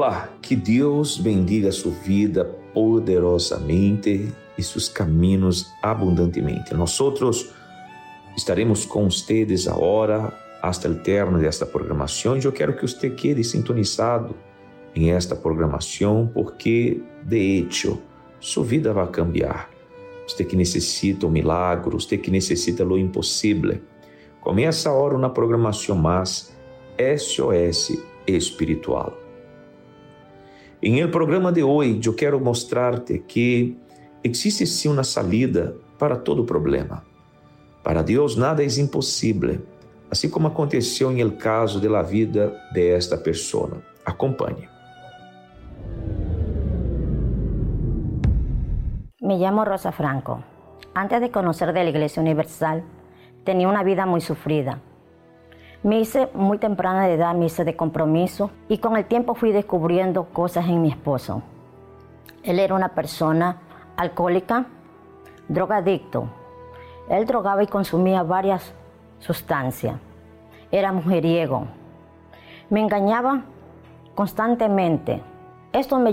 Olá, que Deus bendiga sua vida poderosamente e seus caminhos abundantemente. Nós estaremos com vocês agora hasta el término desta programação. Eu quero que você quede sintonizado em esta programação, porque de hecho sua vida vai cambiar. Você que necessita um milagre, você que necessita lo impossível. Começa agora uma programação mais SOS espiritual. Em el programa de hoje, eu quero mostrar-te que existe sim uma salida para todo problema. Para Deus nada é impossível, assim como aconteceu em el caso de la vida de esta pessoa. Acompanhe. Me llamo Rosa Franco. Antes de conocer de la Iglesia Universal, tenía una vida muy sufrida. Me hice muy temprana de edad, me hice de compromiso y con el tiempo fui descubriendo cosas en mi esposo. Él era una persona alcohólica, drogadicto. Él drogaba y consumía varias sustancias. Era mujeriego. Me engañaba constantemente. Esto me